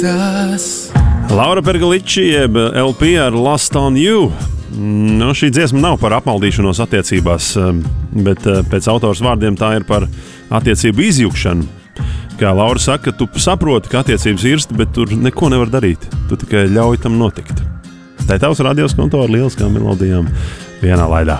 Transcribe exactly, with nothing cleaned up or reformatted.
maisās. Laura Pergalici, jeb L P ar Lost on You. Nu, šī dziesma nav par apmaldīšanos attiecībās, bet pēc autors vārdiem tā ir par attiecību izjukšanu. Kā Laura saka, tu saproti, ka attiecības irst, bet tur neko nevar darīt. Tu tikai ļauj tam notikt. Tā ir tavs radios konto ar lieliskām melodijām vienā laidā.